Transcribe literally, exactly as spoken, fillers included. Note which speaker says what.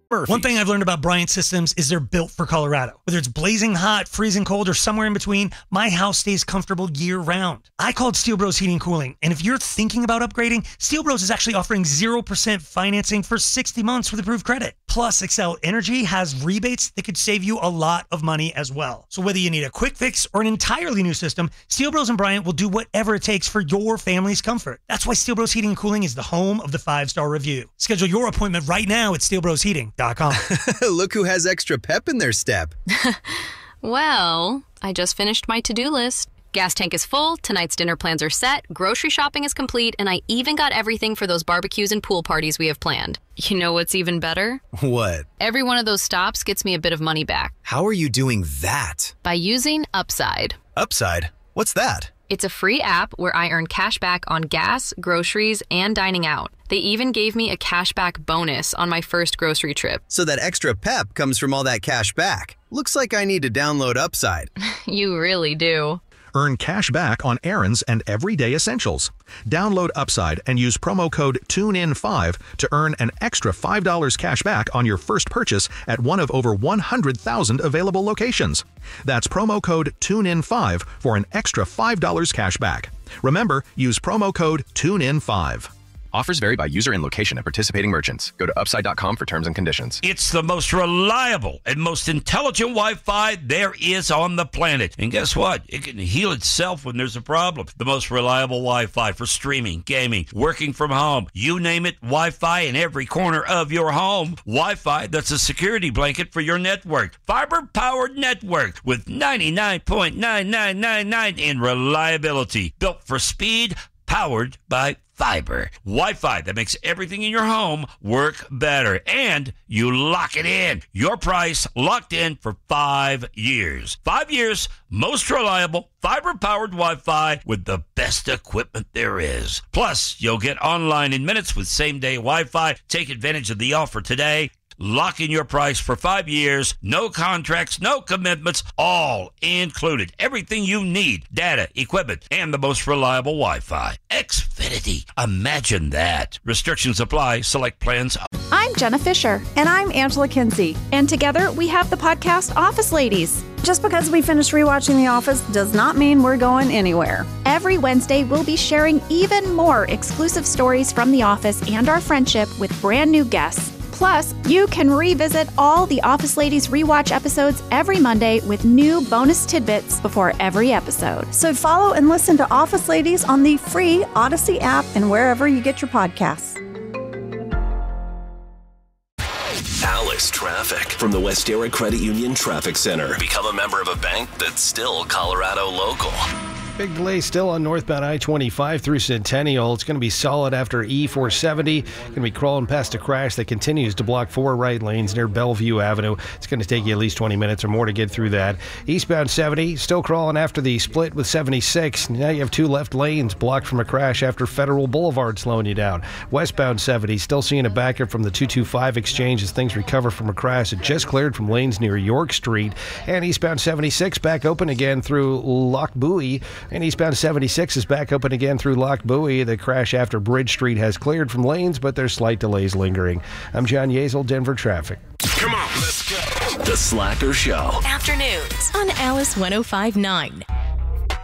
Speaker 1: Murphy's.
Speaker 2: One thing I've learned about Bryant Systems is they're built for Colorado. Whether it's blazing hot, freezing cold, or somewhere in between, my house stays comfortable year-round. I called Steel Bros Heating and Cooling, and if you're thinking about upgrading, Steel Bros is actually offering zero percent financing for sixty months with approved credit. Plus, Excel Energy has rebates that could save you a lot of money as well. So whether you need a quick fix or an entirely new system, Steel Bros and Bryant will do whatever it takes for your family's comfort. That's why Steel Bros Heating and Cooling is the home of the five-star review. Schedule your appointment right now at steel bros heating dot com.
Speaker 3: Look who has extra pep in their step.
Speaker 4: Well, I just finished my to-do list. Gas tank is full, tonight's dinner plans are set, grocery shopping is complete, and I even got everything for those barbecues and pool parties we have planned. You know what's even better?
Speaker 3: What?
Speaker 4: Every one of those stops gets me a bit of money back.
Speaker 3: How are you doing that?
Speaker 4: By using Upside.
Speaker 3: Upside? What's that?
Speaker 4: It's a free app where I earn cash back on gas, groceries, and dining out. They even gave me a cashback bonus on my first grocery trip.
Speaker 3: So that extra pep comes from all that cash back. Looks like I need to download Upside.
Speaker 4: You really do.
Speaker 1: Earn cash back on errands and everyday essentials. Download Upside and use promo code tune in five to earn an extra five dollars cash back on your first purchase at one of over one hundred thousand available locations. That's promo code tune in five for an extra five dollars cash back. Remember, use promo code tune in five.
Speaker 5: Offers vary by user and location at participating merchants. Go to upside dot com for terms and conditions.
Speaker 6: It's the most reliable and most intelligent Wi-Fi there is on the planet. And guess what? It can heal itself when there's a problem. The most reliable Wi-Fi for streaming, gaming, working from home. You name it, Wi-Fi in every corner of your home. Wi-Fi that's a security blanket for your network. Fiber-powered network with ninety-nine point nine nine nine nine in reliability. Built for speed, powered by fiber. Wi-Fi that makes everything in your home work better. And you lock it in. Your price locked in for five years. Five years, most reliable, fiber-powered Wi-Fi with the best equipment there is. Plus, you'll get online in minutes with same-day Wi-Fi. Take advantage of the offer today. Lock in your price for five years, no contracts, no commitments, all included. Everything you need, data, equipment, and the most reliable Wi-Fi. Xfinity. Imagine that. Restrictions apply. Select plans.
Speaker 7: I'm Jenna Fisher.
Speaker 8: And I'm Angela Kinsey.
Speaker 7: And together we have the podcast Office Ladies.
Speaker 8: Just because we finished rewatching The Office does not mean we're going anywhere.
Speaker 7: Every Wednesday, we'll be sharing even more exclusive stories from The Office and our friendship with brand new guests. Plus, you can revisit all the Office Ladies rewatch episodes every Monday with new bonus tidbits before every episode.
Speaker 8: So follow and listen to Office Ladies on the free Odyssey app and wherever you get your podcasts.
Speaker 9: Alice Traffic from the Westera Credit Union Traffic Center. Become a member of a bank that's still Colorado local.
Speaker 10: Big delay still on northbound I twenty-five through Centennial. It's going to be solid after E four seventy. Going to be crawling past a crash that continues to block four right lanes near Bellevue Avenue. It's going to take you at least twenty minutes or more to get through that. Eastbound seventy, still crawling after the split with seventy-six. Now you have two left lanes blocked from a crash after Federal Boulevard slowing you down. Westbound seventy, still seeing a backup from the two twenty-five exchange as things recover from a crash. It just cleared from lanes near York Street. And eastbound seventy-six back open again through Lock Buoy. And eastbound seventy-six is back open again through Lock Buoy. The crash after Bridge Street has cleared from lanes, but there's slight delays lingering. I'm John Yezel, Denver Traffic.
Speaker 9: Come on, let's go. The Slacker Show.
Speaker 11: Afternoons on Alice one oh five point nine.